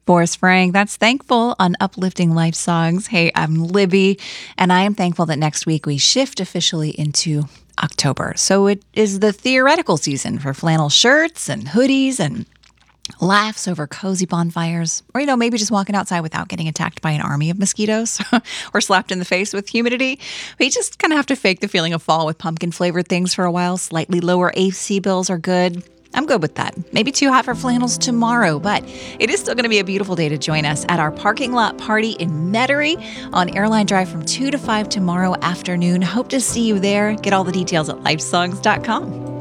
Forrest Frank, that's Thankful on Uplifting Life Songs. Hey, I'm Libby, and I am thankful that next week we shift officially into October. So it is the theoretical season for flannel shirts and hoodies and laughs over cozy bonfires, or, maybe just walking outside without getting attacked by an army of mosquitoes or slapped in the face with humidity. We just kind of have to fake the feeling of fall with pumpkin-flavored things for a while. Slightly lower AC bills are good. I'm good with that. Maybe too hot for flannels tomorrow, but it is still going to be a beautiful day to join us at our parking lot party in Metairie on Airline Drive from 2 to 5 tomorrow afternoon. Hope to see you there. Get all the details at lifesongs.com.